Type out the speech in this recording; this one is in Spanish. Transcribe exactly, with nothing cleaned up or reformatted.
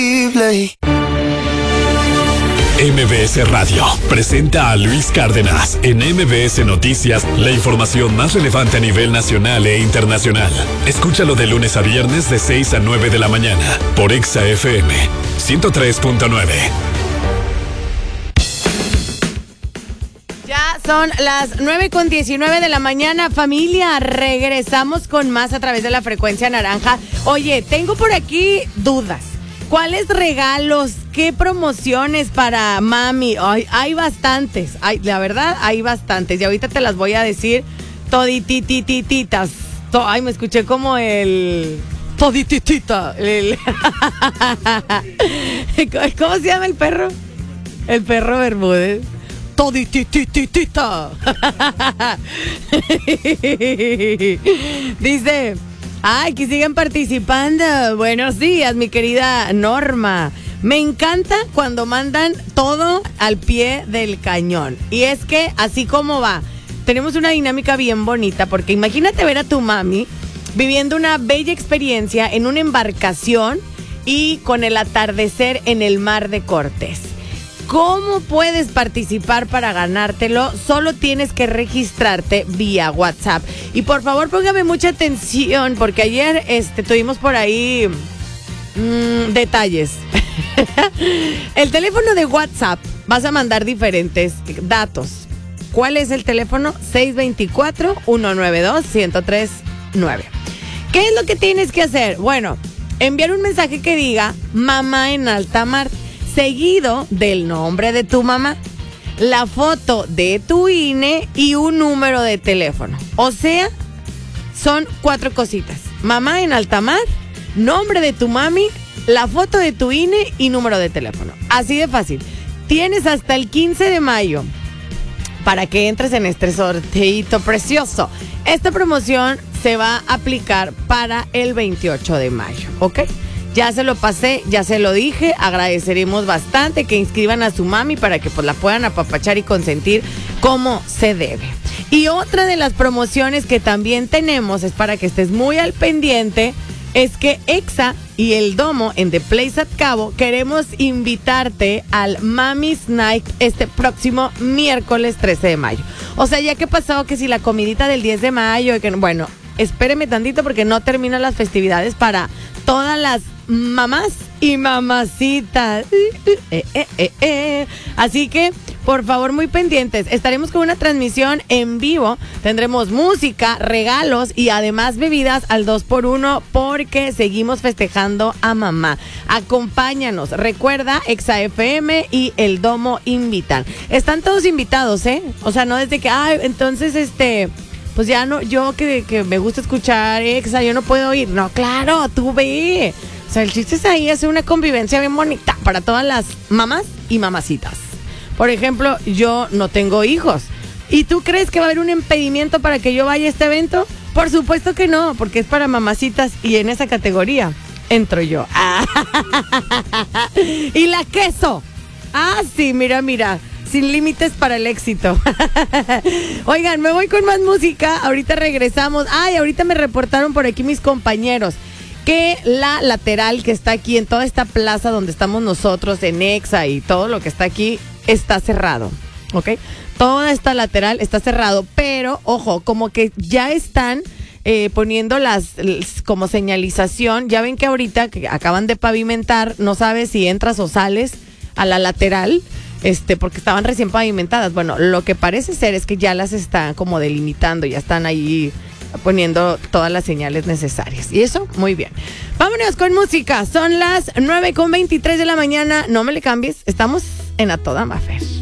M B S Radio presenta a Luis Cárdenas en M B S Noticias, la información más relevante a nivel nacional e internacional. Escúchalo de lunes a viernes de seis a nueve de la mañana por Exa F M ciento tres punto nueve. Ya son las nueve con diecinueve de la mañana, familia. Regresamos con más a través de la frecuencia naranja. Oye, tengo por aquí dudas. ¿Cuáles regalos? ¿Qué promociones para mami? Ay, hay bastantes. Hay, la verdad, hay bastantes. Y ahorita te las voy a decir todititititas. To, ay, me escuché como el... Todititita. El, ¿cómo se llama el perro? El perro Bermúdez. Toditititita. Dice... Ay, que sigan participando. Buenos días, mi querida Norma. Me encanta cuando mandan todo al pie del cañón. Y es que así como va, tenemos una dinámica bien bonita, porque imagínate ver a tu mami viviendo una bella experiencia en una embarcación y con el atardecer en el mar de Cortés. ¿Cómo puedes participar para ganártelo? Solo tienes que registrarte vía WhatsApp. Y por favor, póngame mucha atención, porque ayer este, tuvimos por ahí mmm, detalles. El teléfono de WhatsApp, vas a mandar diferentes datos. ¿Cuál es el teléfono? seis dos cuatro, uno nueve dos, uno cero tres nueve. ¿Qué es lo que tienes que hacer? Bueno, enviar un mensaje que diga mamá en alta mar, seguido del nombre de tu mamá, la foto de tu I N E y un número de teléfono. O sea, son cuatro cositas. Mamá en alta mar, nombre de tu mami, la foto de tu I N E y número de teléfono. Así de fácil. Tienes hasta el quince de mayo para que entres en este sorteito precioso. Esta promoción se va a aplicar para el veintiocho de mayo, ¿ok? Ya se lo pasé, ya se lo dije, agradeceremos bastante que inscriban a su mami para que pues la puedan apapachar y consentir como se debe. Y otra de las promociones que también tenemos, es para que estés muy al pendiente, es que Exa y el Domo en The Place at Cabo queremos invitarte al Mami's Night este próximo miércoles trece de mayo. O sea, ya que pasó que si la comidita del diez de mayo, que bueno, espéreme tantito porque no terminan las festividades para todas las mamás y mamacitas. Eh, eh, eh, eh. Así que, por favor, muy pendientes. Estaremos con una transmisión en vivo. Tendremos música, regalos y además bebidas al dos por uno porque seguimos festejando a mamá. Acompáñanos. Recuerda, Exa F M y el Domo invitan. Están todos invitados, ¿eh? O sea, no desde que, ay, entonces, este... pues ya no, yo que, que me gusta escuchar Exa, yo no puedo ir. No, claro, tú ve. O sea, el chiste es ahí hacer una convivencia bien bonita para todas las mamás y mamacitas. Por ejemplo, yo no tengo hijos. ¿Y tú crees que va a haber un impedimento para que yo vaya a este evento? Por supuesto que no, porque es para mamacitas y en esa categoría entro yo. Y la queso. Ah, sí, mira, mira. Sin límites para el éxito. Oigan, me voy con más música. Ahorita regresamos. Ay, ahorita me reportaron por aquí mis compañeros que la lateral que está aquí en toda esta plaza donde estamos nosotros, en Exa y todo lo que está aquí, está cerrado. ¿Ok? Toda esta lateral está cerrado, pero ojo, como que ya están eh, poniendo las, las como señalización. Ya ven que ahorita que acaban de pavimentar, no sabes si entras o sales a la lateral. Este, porque estaban recién pavimentadas. Bueno, lo que parece ser es que ya las están como delimitando, ya están ahí poniendo todas las señales necesarias. Y eso, muy bien. Vámonos con música. Son las nueve con veintitrés de la mañana. No me le cambies. Estamos en A Toda Mafer.